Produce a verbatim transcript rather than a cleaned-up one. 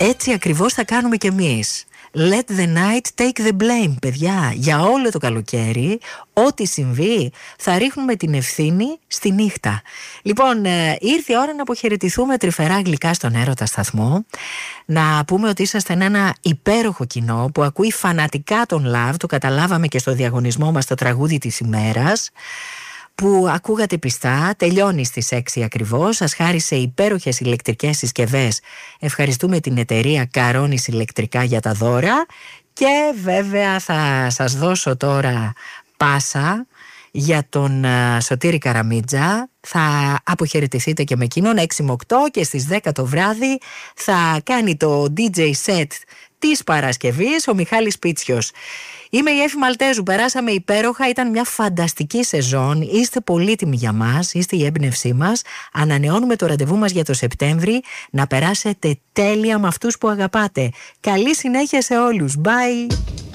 Έτσι ακριβώς θα κάνουμε κι εμείς. Let the night take the blame, παιδιά. Για όλο το καλοκαίρι, ό,τι συμβεί, θα ρίχνουμε την ευθύνη στη νύχτα. Λοιπόν, ε, ήρθε η ώρα να αποχαιρετηθούμε τρυφερά γλυκά στον Έρωτα Σταθμό. Να πούμε ότι ήσασταν ένα υπέροχο κοινό που ακούει φανατικά τον Love. Το καταλάβαμε και στο διαγωνισμό μας το τραγούδι της ημέρας, που ακούγατε πιστά. Τελειώνει στις έξι ακριβώς. Σας χάρισε υπέροχες ηλεκτρικές συσκευές. Ευχαριστούμε την εταιρεία Καρόνης Ηλεκτρικά για τα δώρα. Και βέβαια θα σας δώσω τώρα πάσα για τον uh, Σωτήρη Καραμίτζα. Θα αποχαιρετηθείτε και με εκείνον έξι με οκτώ, και στις δέκα το βράδυ θα κάνει το ντι τζέι set της Παρασκευής ο Μιχάλης Πίτσιος. Είμαι η Έφη Μαλτέζου, περάσαμε υπέροχα, ήταν μια φανταστική σεζόν, είστε πολύτιμοι για μας, είστε η έμπνευσή μας. Ανανεώνουμε το ραντεβού μας για το Σεπτέμβρη, να περάσετε τέλεια με αυτούς που αγαπάτε. Καλή συνέχεια σε όλους, bye!